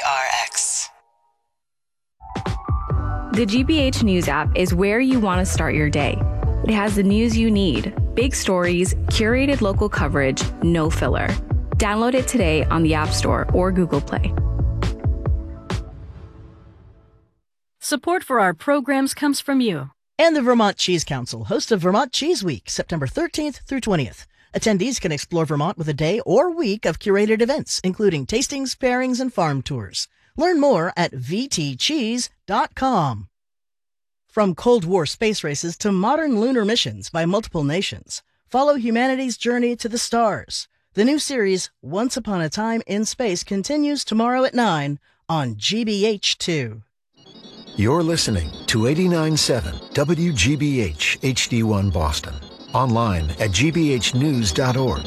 PRX. The GBH News app is where you want to start your day. It has the news you need, big stories, curated local coverage, no filler. Download it today on the App Store or Google Play. Support for our programs comes from you. And the Vermont Cheese Council, host of Vermont Cheese Week, September 13th through 20th. Attendees can explore Vermont with a day or week of curated events, including tastings, pairings, and farm tours. Learn more at vtcheese.com. From Cold War space races to modern lunar missions by multiple nations, follow humanity's journey to the stars. The new series, Once Upon a Time in Space, continues tomorrow at 9 on GBH2. You're listening to 89.7 WGBH HD1 Boston. Online at gbhnews.org.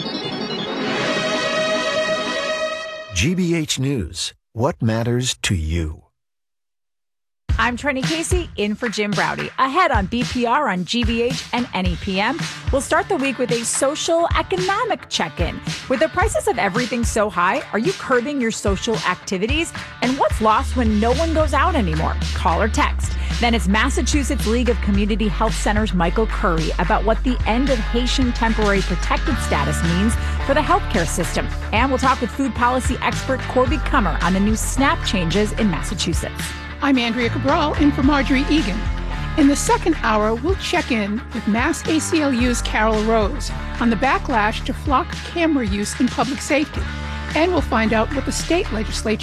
GBH News. What matters to you? I'm Trenny Casey, in for Jim Browdy. Ahead on BPR on GBH and NEPM, we'll start the week with a social economic check-in. With the prices of everything so high, are you curbing your social activities? And what's lost when no one goes out anymore? Call or text. Then it's Massachusetts League of Community Health Centers' Michael Curry about what the end of Haitian temporary protected status means for the healthcare system. And we'll talk with food policy expert Corby Kummer on the new SNAP changes in Massachusetts. I'm Andrea Cabral, in for Marjorie Egan. In the second hour, we'll check in with Mass ACLU's Carol Rose on the backlash to flock camera use in public safety. And we'll find out what the state legislature